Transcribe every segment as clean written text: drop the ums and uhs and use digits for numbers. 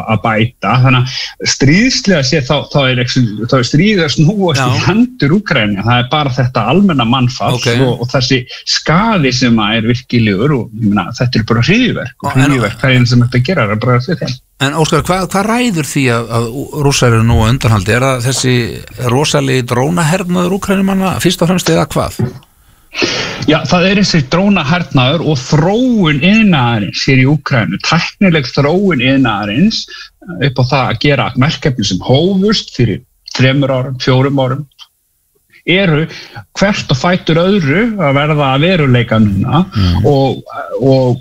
að bæta. Þannig að stríðslega sé þá er stríðið að snúast í hendur Úkraínu. Það bara þetta almenna mannfall og þessi skaði sem er virkilegur og þetta bara hryðjuverk og hryðjuverk, það einn sem þetta gerar að bregðast við þeim. En Óskar, hvað ræður því að Rússar eru nú á undanhaldi? Það þessi rosalegi drónahernaður Úkraínumanna fyrst og fremst eða hvað? Já, það þessi drónahernaður og þróun iðnaðarins hér í Úkraínu, tæknileg þróun iðnaðarins upp á það að gera verkefni sem hófust fyrir 3 árum, 4 árum eru hvert og fætur öðru að verða að veruleika núna og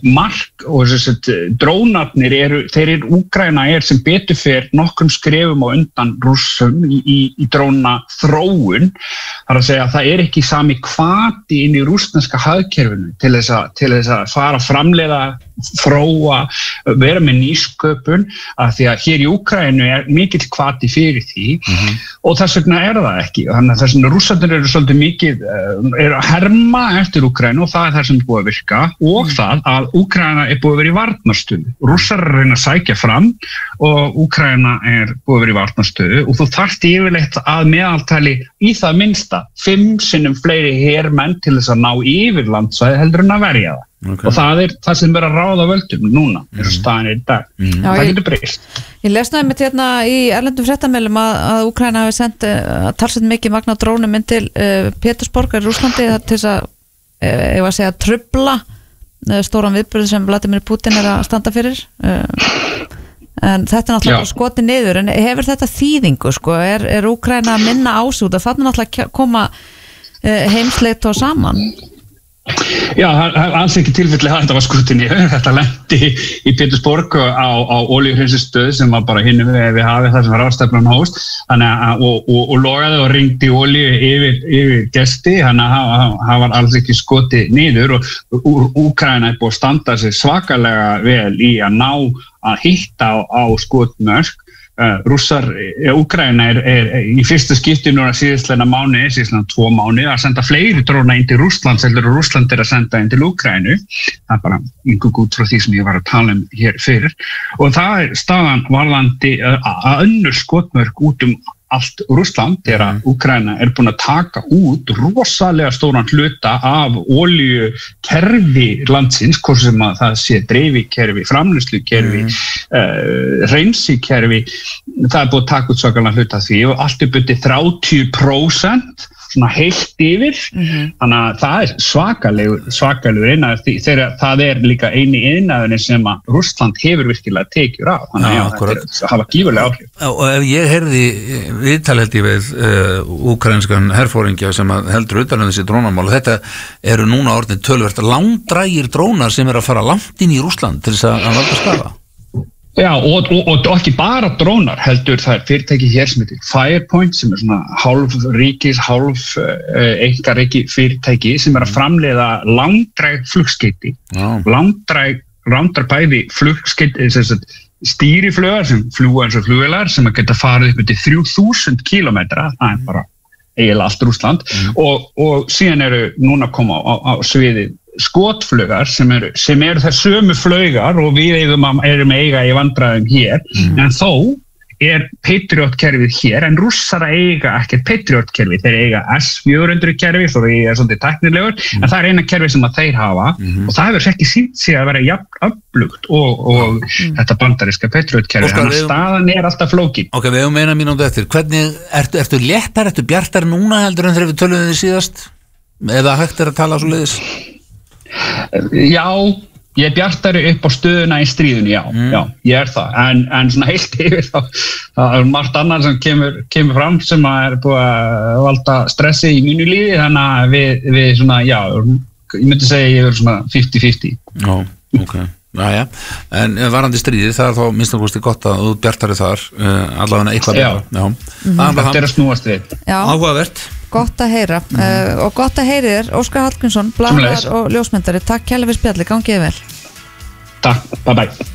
drónarnir Úkraína sem betur fer nokkrum skrefum á undan Rússum í dróna þróun. Það að segja að það ekki sami hvati inn í rússneska hagkerfinu til þess að fara að framleiða, þróa, vera með nýsköpun af því að hér í Úkraínu mikill hvati fyrir því og þess vegna það ekki. Þannig að þess vegna Rússarnir eru svolítið mikið að herma eftir Úkraínu og það það sem búið að virka og það að Úkraína búið að vera í varnarstöðu. Rússar reyna að sækja fram og Úkraína búið að vera í varnarstöðu og þú þarft yfirleitt að meðaltali í það minnsta 5 sinnum fleiri hermenn til þess að ná yfir landsvæði heldur en að verja það. Og það það sem að ráða völdum núna staðan í dag. Það getur breyst. Ég lesnaði mitt hérna í erlendum fréttameilum að Úkraína hafi sendt talsveit mikið magna drónum inn til Pétursborg í Rússlandi til þess að trufla stóran viðburð sem Vladimir Putin að standa fyrir. En þetta náttúrulega skotið niður. En hefur þetta þýðingu? Er Úkraína að minna á sig út af þarna náttúrulega koma heimsleiðtogar saman? Já, það alls ekki tilfelli að þetta var skotið niður. Þetta lenti í Pétursborg á olíuhreinsistöð sem var bara hinum við hafið þar sem ráðstefnan hófst og logaði og ringdi olíu yfir gesti, þannig að það var alls ekki skotið niður og Úkraína búið að standa sig svakalega vel í að ná að hitta á skotmörk. Úkraína í fyrsta skipti núna síðastlega mánuði, síðastlega 2 mánuði að senda fleiri dróna inn til Rússlands heldur og Rússland að senda inn til Úkraínu. Það bara einhver út frá því sem ég var að tala hér fyrir og það staðan varðandi að önnur skotmörk út allt Rússland þegar Úkraína búin að taka út rosalega stóran hluta af olíukerfi landsins, hvort sem að það sé dreifikerfi, framleiðslukerfi, hreinsikerfi, það búið að taka út svakalega hluta af því og allt uppið 30% svona heilt yfir, þannig að það svakalegur iðnaður þegar það líka eini iðnaðurinn sem að Rússland hefur virkilega tekjur af, þannig að þetta hafa gífurlega áhrif. Og ef ég heyrði viðtal held ég við úkraínskan herfóringja sem heldur utan þessi drónamál, þetta eru núna orðin töluvert langdrægir drónar sem að fara langt inn í Rússland til þess að valda skaða. Já, og ekki bara drónar heldur það fyrirtæki hér sem heitir Firepoint sem svona hálf ríkis, hálf einkaríki fyrirtæki sem að framleiða langdræg flugskeyti. Langdræg bæði flugskeyti, stýriflögar sem fljúga eins og flugvélar sem að geta farið upp til 3000 kilometra, það bara eiginlega allt Rússland og síðan núna koma á sviðið skotflugar sem eru þær sömu flaugar og við erum eiga í vandræðum hér en þó Patriot-kerfið hér en Rússar eiga ekkert Patriot-kerfi, þeir eiga S-400 kerfi svo ég svolítið tæknilegur en það eina kerfi sem að þeir hafa og það hefur ekki sýnt sig að vera jafn öflugt og þetta bandaríska Patriot-kerfi, þannig að staðan alltaf flókin. Ok, við höfum 1 mínútu eftir. Hvernig, ertu léttar, ertu bjartar núna heldur en þegar við töluðum þið síðast? Eða hægt að tala svo leiðis? Já, ég bjartari upp á stöðuna í stríðinu, já, ég það, en svona heilt yfir það margt annað sem kemur fram sem að búið að valda stressi í mínu lífi, þannig að við svona, já, ég myndi segja ég svona 50-50. Já, ok, já, en varandi stríði, það þá minnst það kosti gott að þú bjartari þar, allavega eitthvað já. Þetta að snúast við. Áhugavert. Gott að heyra og gott að heyri þér, Óskar Hallgrímsson, blaðamaður og ljósmyndari. Takk kærlega fyrir spjalli, gangið vel. Takk, bye bye.